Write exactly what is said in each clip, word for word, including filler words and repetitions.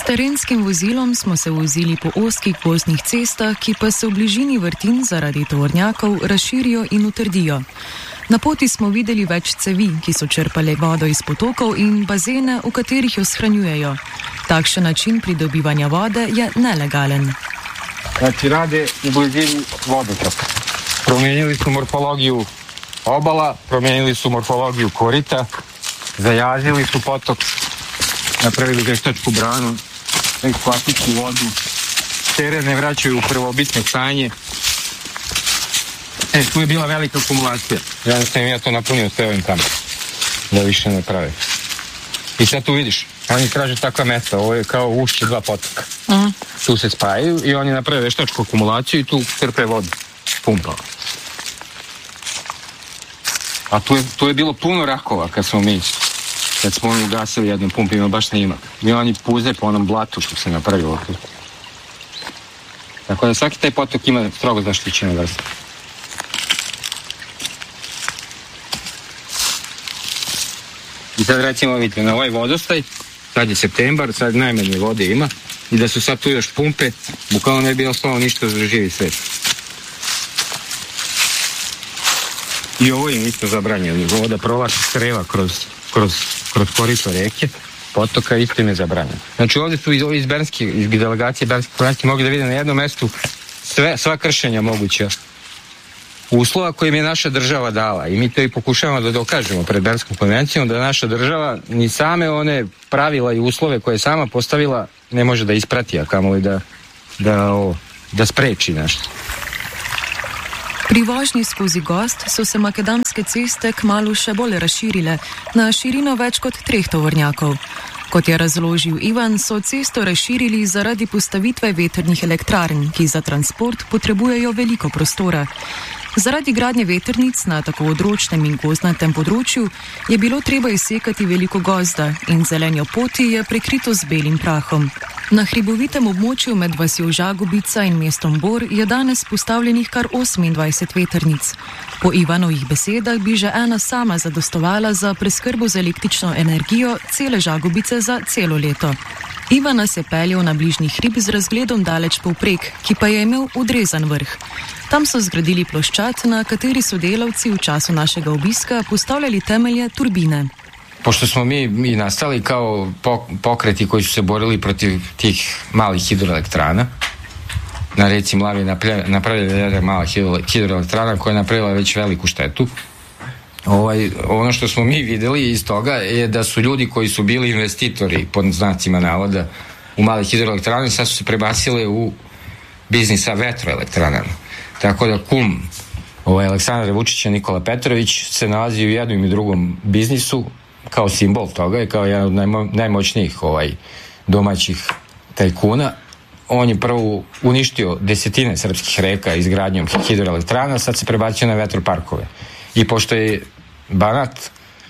terenskim vozilom smo se vozili po ozkih gozdnih cestah, ki pa se v bližini vrtin zaradi tovornjakov razširijo in utrdijo. Na poti smo videli več cevi, ki so črpale vodo iz potokov in bazene, v katerih jo shranjujejo. Takšen način pridobivanja vode je nelegalen. Znači rade u blizini vodotoka. Promijenili su morfologiju obala, promijenili su morfologiju korita, zajazili su potok, napravili veštačku branu, eksploatičku vodu, teren ne vraćaju u prvobitno stanje. E, tu je bila velika akumulacija. Ja sam ja to napunio sve ovim tamo, da više ne prave. I sad tu vidiš, oni traže takva mesta, ovo je kao ušće dva potoka. Uh-huh. Tu se spajaju i oni naprave veštačku akumulaciju i tu crpe vodu, pumpa. A tu je, tu je bilo puno rakova kad smo mi, kad smo oni ugasili jednom pumpima, baš ne ima. I oni puze po onom blatu što se napravilo. Tako da svaki taj potok ima strogo zaštićene vrste. I sad recimo vidite, na ovaj vodostaj, sad je septembar, sad najmanje vode ima i da su sad tu još pumpe, bukvalno ne bi ostalo ništa za živi svet. I ovo je isto zabranjeno, voda provlači strela kroz, kroz, kroz korito reke, potoka isto im je zabranjeno. Znači ovdje su iz, iz, Bernske, iz delegacije Bernske konvencije mogli da vide na jednom mestu sve, sva kršenja moguća uslova koje im je naša država dala i mi to i pokušavamo da dokažemo pred Bernskom konvencijom da naša država ni same one pravila i uslove koje je sama postavila ne može da isprati, a kamoli da, da, o, da spreči nešto. Pri vožnji skozi gozd so se makadamske ceste kmalu še bolj razširile na širino več kot treh tovornjakov. Kot je razložil Ivan, so cesto razširili zaradi postavitve vetrnih elektrarn, ki za transport potrebujejo veliko prostora. Zaradi gradnje vetrnic na tako odročnem in gozdnatem področju je bilo treba izsekati veliko gozda in zelenjo poti je prekrito z belim prahom. Na hribovitem območju med vasjo Žagubica in mestom Bor je danes postavljenih kar osemindvajset vetrnic. Po Ivanovih besedah bi že ena sama zadostovala za preskrbo z električno energijo cele Žagubice za celo leto. Ivan nas je peljal na bližnji hrib z razgledom daleč povprek, ki pa je imel odrezan vrh. Tam so zgradili ploščad, na kateri so delavci v času našega obiska postavljali temelje turbine. Pošto smo mi, mi nastali kao pokreti koji su se borili protiv tih malih hidroelektrana, na reci Mlavi napravila jedna mala hidroelektrana koja je napravila već veliku štetu. Ovaj, ono što smo mi videli iz toga je da su ljudi koji su bili investitori, pod znacima navoda, u male hidroelektrane, sad su se prebacile u biznis sa vetroelektranama. Tako da kum ovaj, Aleksandra Vučića, Nikola Petrović, se nalazi u jednom i drugom biznisu kao simbol toga i kao jedan od najmo, najmoćnijih ovaj, domaćih tajkuna. On je prvo uništio desetine srpskih reka izgradnjom hidroelektrana, sad se prebacio na vetroparkove. I pošto je Banat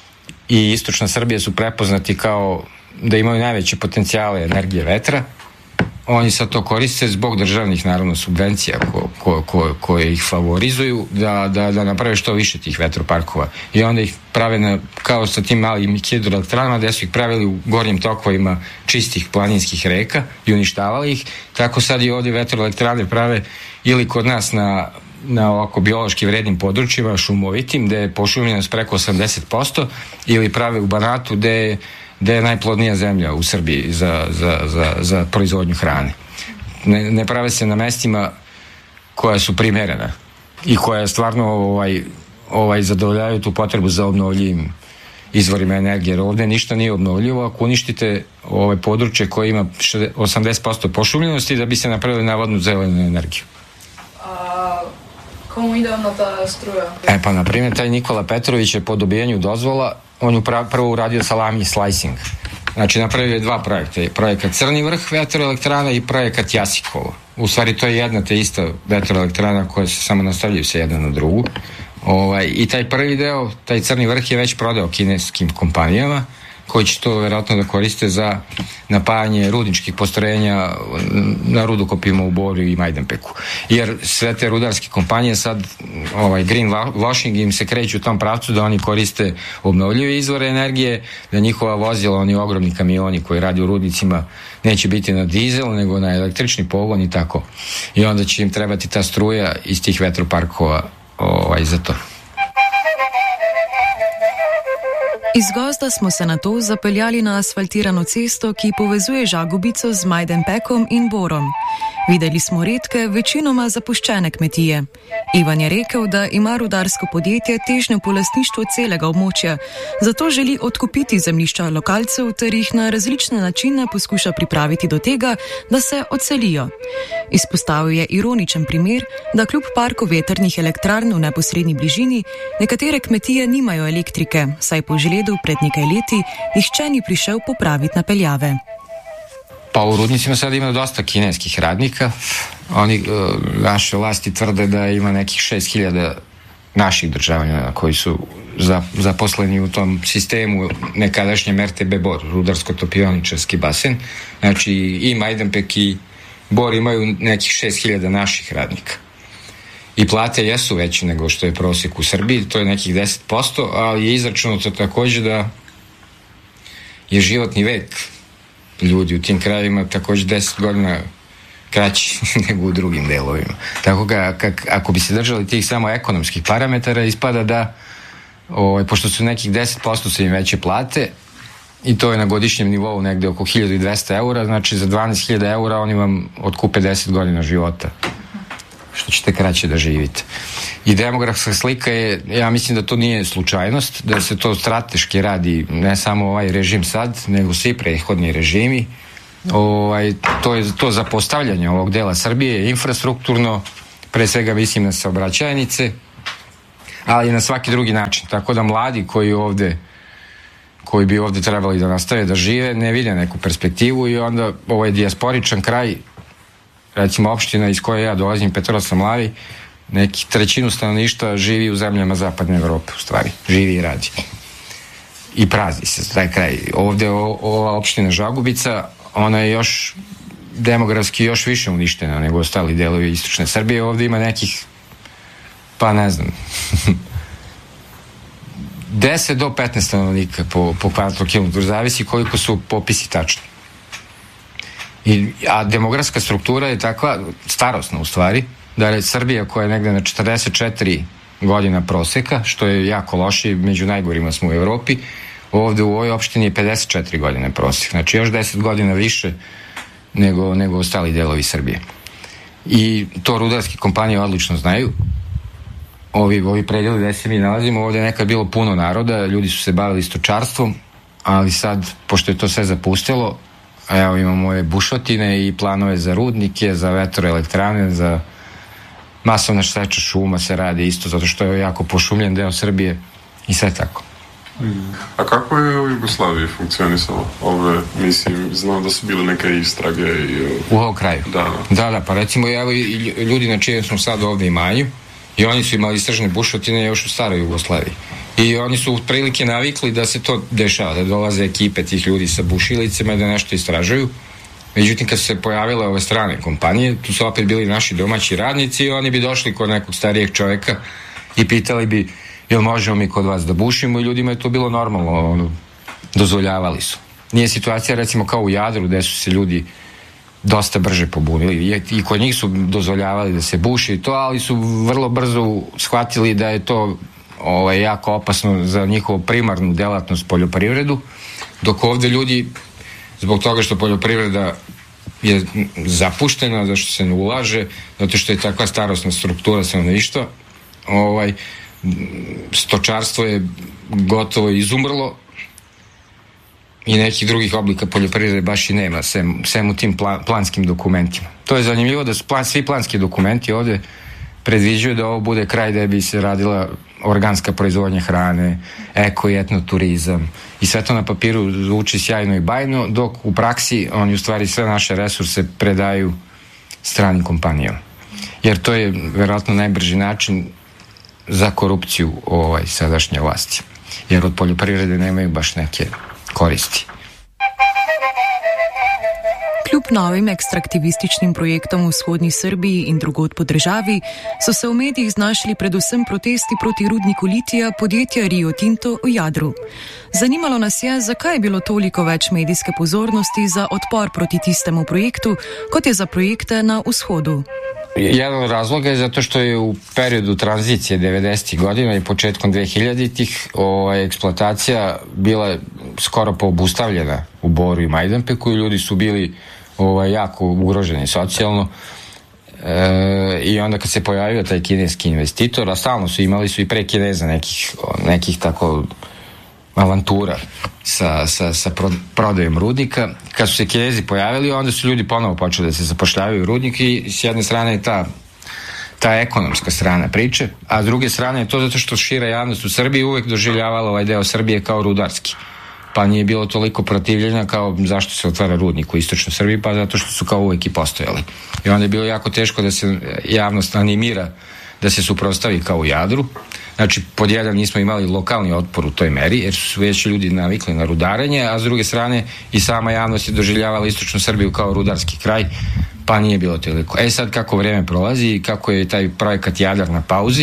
i istočna Srbija su prepoznati kao da imaju najveće potencijale energije vetra, oni sad to koriste zbog državnih, naravno, subvencija ko, ko, ko, koje ih favorizuju da, da, da naprave što više tih vetroparkova. I onda ih prave na, kao sa tim malim hidroelektranama, gde su ih pravili u gornjim tokovima čistih planinskih reka i uništavali ih. Tako sad i ovdje vetroelektrane prave ili kod nas na na ovako biološki vrednim područjima, šumovitim, gde je pošumljenost preko osamdeset posto, ili prave u Banatu gde, gde je najplodnija zemlja u Srbiji za, za, za, za proizvodnju hrane. Ne, ne prave se na mestima koja su primerena i koja stvarno ovaj, ovaj zadovoljavaju tu potrebu za obnovljivim izvorima energije, jer ovdje ništa nije obnovljivo ako uništite ovaj područje koje ima osamdeset posto pošumljenosti da bi se napravili navodnu zelenu energiju. Komu ide onda ta struja? E pa, na primjer, taj Nikola Petrović je po dobijenju dozvola, on je prvo uradio salami slicing. Znači, napravio je dva projekta. Projekat Crni vrh vetroelektrana i projekat Jasikovo. U stvari, to je jedna te ista vetroelektrana koja se samo nastavljaju se jedna na drugu. Ovaj, I taj prvi deo, taj Crni vrh je već prodao kineskim kompanijama. koji će to vjerojatno da koriste za napajanje rudničkih postrojenja na rudokopima u Boru i Majdanpeku. Jer sve te rudarske kompanije sad, ovaj greenwashing im se kreće u tom pravcu da oni koriste obnovljive izvore energije, da njihova vozila, oni ogromni kamioni koji radi u rudnicima, neće biti na dizel, nego na električni pogon i tako. I onda će im trebati ta struja iz tih vetroparkova ovaj, za to. Iz Gozda smo se nato zapeljali na asfaltirano cesto, ki povezuje Žagubico z Majdanpekom in Borom. Videli smo redke, večinoma zapuščene kmetije. Ivan je rekel, da ima rudarsko podjetje težnjo po lastništvu celega območja, zato želi odkupiti zemljišča lokalcev ter jih na različne načine poskuša pripraviti do tega, da se odselijo. Izpostavil je ironičen primer, da kljub parku vetrnih elektrarn v neposrednji bližini nekatere kmetije nimajo elektrike, saj po žledu pred nekaj leti nihče ni prišel popraviti napeljave. Pa u rudnicima sad ima dosta kineskih radnika. Oni, naše vlasti tvrde da ima nekih šest hiljada naših državljana koji su zaposleni u tom sistemu nekadašnjem R T B Bor, rudarsko-topioničarski basen. Znači i Majdanpek i Bor imaju nekih šest hiljada naših radnika. I plate jesu veće nego što je prosjek u Srbiji, to je nekih deset posto, ali je izračunato također da je životni vek ljudi u tim krajevima također deset godina kraći nego u drugim delovima. Tako ga, kak, ako bi se držali tih samo ekonomskih parametara, ispada da, ovaj, pošto su nekih deset posto su im veće plate, i to je na godišnjem nivou negde oko hiljadu dvesta eura, znači za dvanaest hiljada eura oni vam otkupe deset godina života, što ćete kraće da živite. I demografska slika je, ja mislim da to nije slučajnost, da se to strateški radi, ne samo ovaj režim sad, nego svi prethodni režimi. Ovaj, to je to zapostavljanje ovog dela Srbije, infrastrukturno, pre svega mislim na saobraćajnice, ali i na svaki drugi način. Tako da mladi koji ovde koji bi ovde trebali da nastave da žive, ne vide neku perspektivu i onda ovaj dijasporičan kraj, recimo opština iz koje ja dolazim, Petrovac na Mlavi, neki trećinu stanovništva živi u zemljama zapadne Evrope, u stvari, živi i radi. I prazni se taj kraj. Ovde o, ova opština Žagubica, ona je još demografski još više uništena nego ostali delovi istočne Srbije. Ovde ima nekih, pa ne znam, deset do petnaest stanovnika po, po kvadratnom kilometru, zavisi koliko su popisi tačni. I, a demografska struktura je takva, starosna u stvari, da je Srbija koja je negde na četrdeset četiri godina proseka, što je jako loše, među najgorima smo u Evropi, ovde u ovoj opštini je pedeset četiri godine prosek, znači još deset godina više nego, nego ostali delovi Srbije. I to rudarske kompanije odlično znaju. Ovi, ovi predjeli gde se mi nalazimo, ovde je nekad bilo puno naroda, ljudi su se bavili stočarstvom, ali sad, pošto je to sve zapustilo, evo imamo ove bušotine i planove za rudnike, za vetroelektrane, za masovna seča šuma se radi isto, zato što je jako pošumljen deo Srbije i sve tako. A kako je u Jugoslaviji funkcionisalo? Ove, mislim, znam da su bile neke istrage i... U ovom kraju? Da. Da, da, pa recimo evo i ljudi na čijem smo sad ovde imanju, i oni su imali istražne bušotine još u staroj Jugoslaviji. I oni su otprilike navikli da se to dešava, da dolaze ekipe tih ljudi sa bušilicama da nešto istražuju. Međutim, kad su se pojavile ove strane kompanije, tu su opet bili naši domaći radnici i oni bi došli kod nekog starijeg čoveka i pitali bi jel možemo mi kod vas da bušimo, i ljudima je to bilo normalno, ono, dozvoljavali su. Nije situacija recimo kao u Jadru gde su se ljudi dosta brže pobunili i kod njih su dozvoljavali da se buši i to, ali su vrlo brzo shvatili da je to ovaj, jako opasno za njihovu primarnu delatnost poljoprivredu, dok ovde ljudi zbog toga što poljoprivreda je zapuštena, zato što se ne ulaže, zato što je takva starosna struktura stanovništva, ovaj, stočarstvo je gotovo izumrlo i nekih drugih oblika poljoprivrede baš i nema, sem, sem u tim plan, planskim dokumentima. To je zanimljivo da su plan, svi planski dokumenti ovde predviđuju da ovo bude kraj gde bi se radila organska proizvodnja hrane, eko i etnoturizam i sve to na papiru zvuči sjajno i bajno, dok u praksi oni u stvari sve naše resurse predaju stranim kompanijama. Jer to je verovatno najbrži način za korupciju ovaj, sadašnje vlasti. Jer od poljoprivrede nemaju baš neke koristi. Kljub novim ekstraktivističnim projektom v vzhodni Srbiji in drugod po državi so se v medijih znašli predvsem protesti proti rudniku litija podjetja Rio Tinto v Jadru. Zanimalo nas je, zakaj je bilo toliko več medijske pozornosti za odpor proti tistemu projektu, kot je za projekte na vzhodu. Jedan od razloga je zato što je u periodu tranzicije devedesetih godina i početkom dvehiljaditih ovaj, eksploatacija bila skoro poobustavljena u Boru i Majdanpeku i ljudi su bili ovaj, jako ugroženi socijalno. E, I onda kad se pojavio taj kineski investitor, a stalno su imali su i pre Kineza nekih, nekih tako avantura sa, sa, sa prodajom rudnika. Kad su se Kinezi pojavili, onda su ljudi ponovo počeli da se zapošljavaju u rudnik i s jedne strane je ta, ta ekonomska strana priče, a s druge strane je to zato što šira javnost u Srbiji uvek doživljavala ovaj deo Srbije kao rudarski. Pa nije bilo toliko protivljenja kao zašto se otvara rudnik u istočnoj Srbiji, pa zato što su kao uvek i postojali. I onda je bilo jako teško da se javnost animira da se suprotstavi kao u Jadru. Znači, pod jedan nismo imali lokalni otpor u toj meri, jer su već ljudi navikli na rudarenje, a s druge strane i sama javnost je doživljavala istočnu Srbiju kao rudarski kraj, pa nije bilo toliko. E sad, kako vreme prolazi i kako je taj projekat Jadar na pauzi,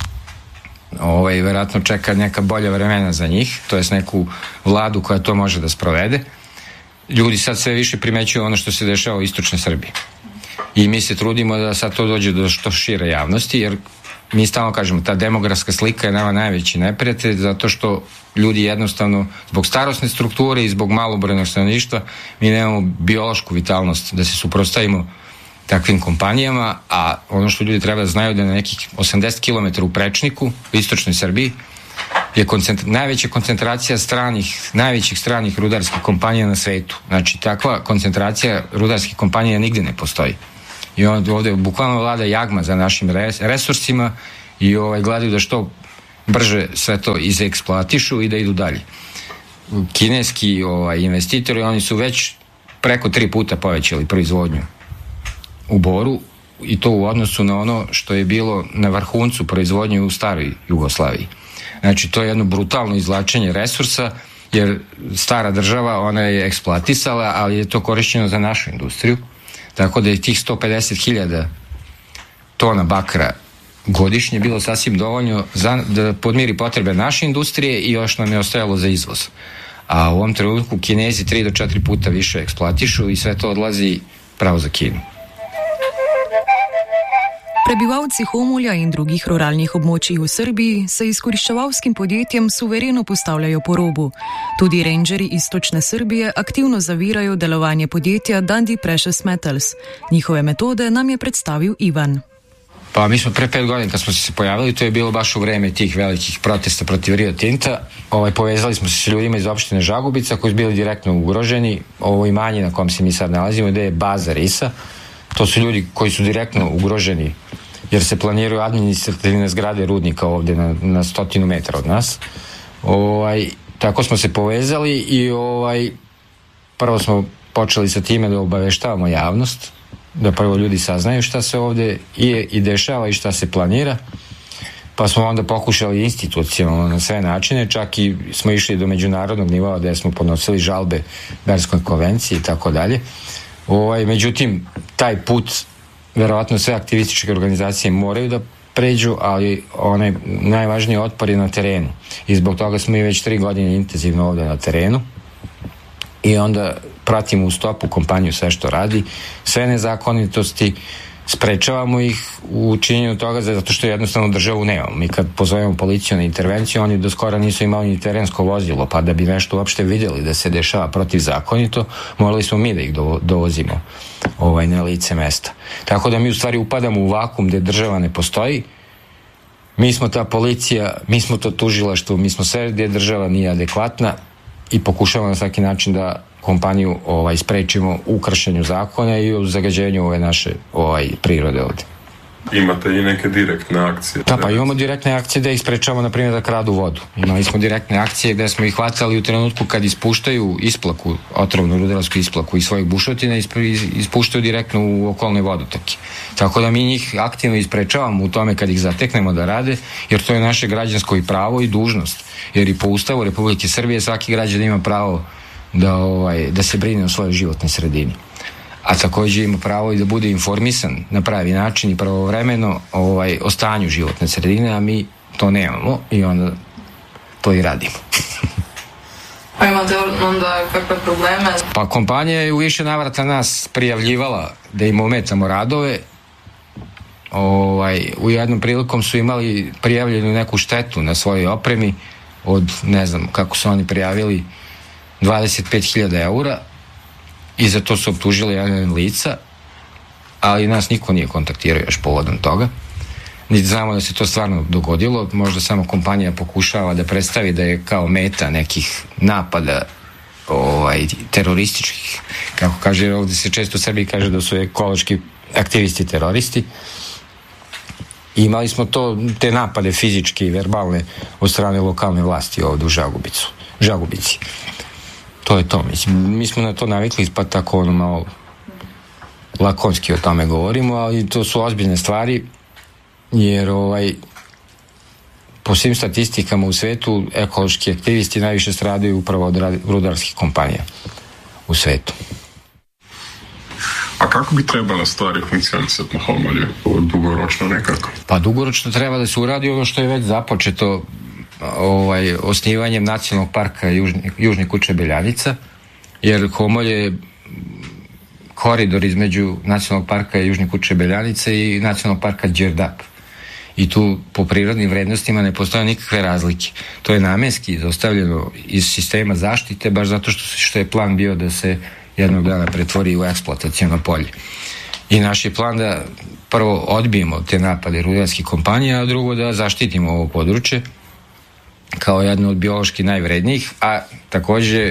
ovaj, verovatno čeka neka bolja vremena za njih, to jest neku vladu koja to može da sprovede. Ljudi sad sve više primećuju ono što se dešava u istočnoj Srbiji. I mi se trudimo da sad to dođe do što šire javnosti, jer mi stalno kažemo, ta demografska slika je nama najveći neprijatelj, zato što ljudi jednostavno, zbog starosne strukture i zbog malobrojnog stanovništva, mi nemamo biološku vitalnost da se suprotstavimo takvim kompanijama, a ono što ljudi treba da znaju da na nekih osamdeset kilometara u prečniku u istočnoj Srbiji je koncentra- najveća koncentracija stranih, najvećih stranih rudarskih kompanija na svetu. Znači, takva koncentracija rudarskih kompanija nigde ne postoji. I ovde, ovde bukvalno vlada jagma za našim res, resursima i ovaj, gledaju da što brže sve to izeksploatišu i da idu dalje. Kineski ovaj, investitori, oni su već preko tri puta povećali proizvodnju u Boru i to u odnosu na ono što je bilo na vrhuncu proizvodnje u staroj Jugoslaviji. Znači, to je jedno brutalno izvlačenje resursa, jer stara država, ona je eksploatisala, ali je to korišćeno za našu industriju. Tako da je tih sto pedeset hiljada tona bakra godišnje bilo sasvim dovoljno za, da podmiri potrebe naše industrije i još nam je ostajalo za izvoz. A u ovom trenutku Kinezi tri do četiri puta više eksploatišu i sve to odlazi pravo za Kinu. Prebivalci Homolja in drugih ruralnih območij v Srbiji se izkoriščevalskim podjetjem suvereno postavljajo po robu. Tudi rangeri istočne Srbije aktivno zavirajo delovanje podjetja Dundee Precious Metals. Njihove metode nam je predstavil Ivan. Pa mi smo pre pet godina kad smo se pojavili, to je bilo baš u vreme tih velikih protesta protiv Rio Tinta. Ovaj, povezali smo se s ljudima iz opštine Žagubica koji su bili direktno ugroženi. Ovo imanje na kom se mi sad nalazimo, gde je baza risa. To su ljudi koji su direktno ugroženi jer se planiraju administrativne zgrade rudnika ovde na, na stotinu metara od nas. Ovaj, tako smo se povezali i ovaj, prvo smo počeli sa time da obaveštavamo javnost, da prvo ljudi saznaju šta se ovde i, i dešava i šta se planira, pa smo onda pokušali institucionalno na sve načine, čak i smo išli do međunarodnog nivoa gde smo podnosili žalbe Bernskoj konvenciji i tako dalje. Ovaj, međutim, taj put verovatno sve aktivističke organizacije moraju da pređu, ali onaj najvažniji otpor je na terenu. I zbog toga smo i već tri godine intenzivno ovde na terenu i onda pratimo u stopu kompaniju sve što radi, sve nezakonitosti, sprečavamo ih u činjenju toga zato što jednostavno državu nemamo. Mi kad pozovemo policiju na intervenciju, oni do skora nisu imali ni terensko vozilo, pa da bi nešto uopšte vidjeli da se dešava protivzakonito, morali smo mi da ih do, dovozimo ovaj, na lice mesta. Tako da mi u stvari upadamo u vakum gde država ne postoji. Mi smo ta policija, mi smo to tužilaštvo, mi smo sve gde država nije adekvatna i pokušavamo na svaki način da kompaniju ovaj, sprečimo u kršenju zakona i u zagađenju ove naše ovaj, prirode ovde. Imate i neke direktne akcije? Da, pa imamo direktne akcije da ih sprečavamo, na primjer, da kradu vodu. Imali smo direktne akcije gde smo ih hvatali u trenutku kad ispuštaju isplaku, otrovnu rudarsku isplaku iz svojih bušotina, ispuštaju direktno u okolne vodotoke. Tako da mi njih aktivno isprečavamo u tome kad ih zateknemo da rade, jer to je naše građansko i pravo i dužnost. Jer i po Ustavu Republike Srbije svaki građan ima pravo da, ovaj, da se brine o svojoj životnoj sredini. A također ima pravo i da bude informisan na pravi način i pravovremeno ovaj, o stanju životne sredine, a mi to nemamo i onda to i radimo. Pa imate onda kakve probleme? Pa kompanija je u više navrata nas prijavljivala da im ometamo radove. Ovaj, u jednom prilikom su imali prijavljenu neku štetu na svojoj opremi od, ne znam kako su oni prijavili, dvadeset pet hiljada eura i za to su optužili jedan lica, ali nas niko nije kontaktirao još povodom toga. Niti znamo da se to stvarno dogodilo, možda samo kompanija pokušava da predstavi da je kao meta nekih napada ovaj, terorističkih, kako kaže ovdje se često u Srbiji kaže da su ekološki aktivisti teroristi. I imali smo to, te napade fizičke i verbalne od strane lokalne vlasti ovdje u Žagubicu, Žagubici. To je to, mislim. Mi smo na to navikli, pa tako ono malo lakonski o tome govorimo, ali to su ozbiljne stvari, jer ovaj, po svim statistikama u svetu ekološki aktivisti najviše stradaju upravo od rudarskih kompanija u svetu. A kako bi trebala stvari funkcionisati na Homolju dugoročno nekako? Pa dugoročno treba da se uradi ono što je već započeto ovaj, osnivanjem nacionalnog parka Južni, Južni Kuče Beljanica, jer Homolje je koridor između nacionalnog parka Južni Kuče Beljanica i nacionalnog parka Đerdap. I tu po prirodnim vrednostima ne postoje nikakve razlike. To je namenski izostavljeno iz sistema zaštite, baš zato što, što je plan bio da se jednog dana pretvori u eksploataciono polje. I naš je plan da prvo odbijemo te napade rudarskih kompanija, a drugo da zaštitimo ovo područje kao jedno od biološki najvrednijih, a također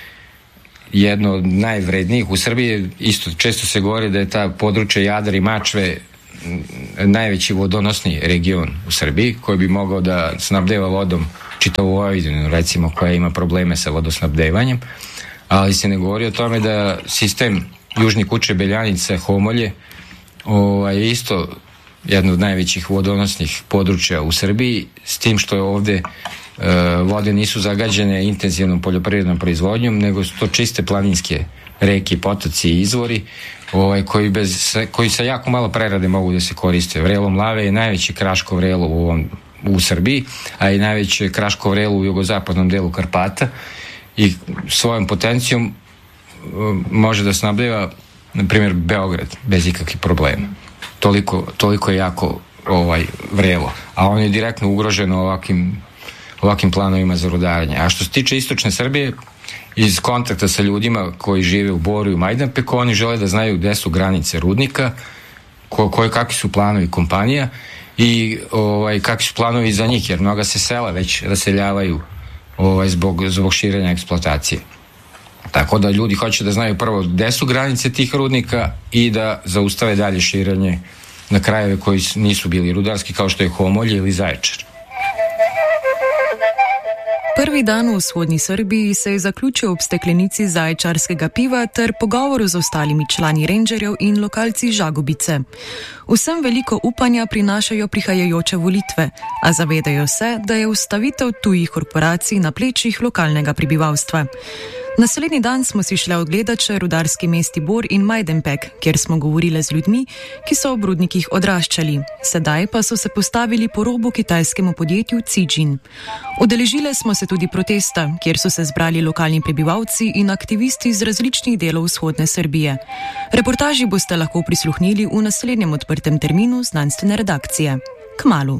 jedno od najvrednijih u Srbiji. Isto često se govori da je ta područje Jadar i Mačve najveći vodonosni region u Srbiji koji bi mogao da snabdeva vodom čitavu Vojvodinu, recimo, koja ima probleme sa vodosnabdevanjem, ali se ne govori o tome da sistem Južni Kuče Beljanica Homolje ovaj, je isto jedno od najvećih vodonosnih područja u Srbiji, s tim što je ovdje e, vode nisu zagađene intenzivnom poljoprivrednom proizvodnjom, nego su to čiste planinske reke, potoci i izvori ovaj, koji, bez, koji sa jako malo prerade mogu da se koriste. Vrelo Mlave je najveći kraško vrelo u, ovom, u Srbiji, a i najveće kraško vrelo u jugozapadnom delu Karpata i svojom potencijom može da snabdeva, na primjer, Beograd bez ikakvih problema. Toliko, toliko je jako ovaj, vrelo, a on je direktno ugrožen ovakvim, ovakvim planovima za rudarenje. A što se tiče istočne Srbije, iz kontakta sa ljudima koji žive u Boru i u Majdanpeku, oni žele da znaju gde su granice rudnika, ko, koje, kakvi su planovi kompanija i ovaj, kakvi su planovi za njih, jer mnoga se sela već raseljavaju ovaj, zbog, zbog širenja eksploatacije. Tako da ljudi hoće da znaju prvo gde su granice tih rudnika i da zaustave dalje širenje na krajeve koji nisu bili rudarski, kao što je Homolje ili Zaječar. Prvi dan v vzhodni Srbiji se je zaključil ob steklenici zaječarskega piva ter pogovoru z ostalimi člani rangerjev in lokalci Žagubice. Vsem veliko upanja prinašajo prihajajoče volitve, a zavedajo se, da je ustavitev tujih korporacij na plečih lokalnega prebivalstva. Naslednji dan smo si šli ogledat še rudarski mesti Bor in Majdanpek, kjer smo govorili z ljudmi, ki so ob rudnikih odraščali. Sedaj pa so se postavili po robu kitajskemu podjetju Zijin. Udeležile smo se tudi protesta, kjer so se zbrali lokalni prebivalci in aktivisti iz različnih delov vzhodne Srbije. Reportaži boste lahko prisluhnili v naslednjem odprtem terminu znanstvene redakcije. Kmalu.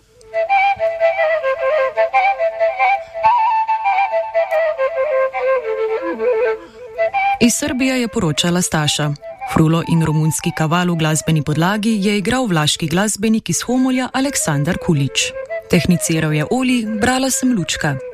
Iz Srbije je poročala Staša. Frulo in romunski kaval v glasbeni podlagi je igral vlaški glasbenik iz Homolja Aleksandar Kulič. Tehniciral je Oli, brala sem Lučka.